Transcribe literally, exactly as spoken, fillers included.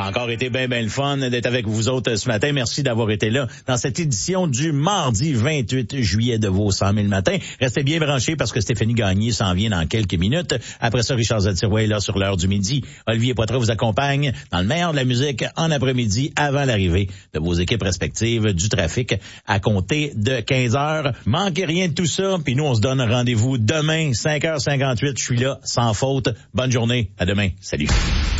a encore été bien, bien le fun d'être avec vous autres ce matin. Merci d'avoir été là dans cette édition du mardi vingt-huit juillet de vos cent mille matins. Restez bien branchés parce que Stéphanie Gagné s'en vient dans quelques minutes. Après ça, Richard Zatirois est là sur l'heure du midi. Olivier Poitras vous accompagne dans le meilleur de la musique en après-midi avant l'arrivée de vos équipes respectives du trafic à compter de quinze heures. Manquez rien de tout ça. Puis nous, on se donne rendez-vous demain, cinq heures cinquante-huit. Je suis là, sans faute. Bonne journée. À demain. Salut.